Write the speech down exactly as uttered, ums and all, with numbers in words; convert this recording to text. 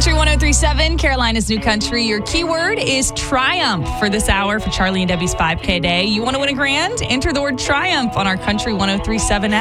Country one oh three point seven, Carolina's New Country. Your keyword is triumph for this hour for Charlie and Debbie's five K day. You want to win a grand? Enter the word triumph on our Country one oh three point seven app.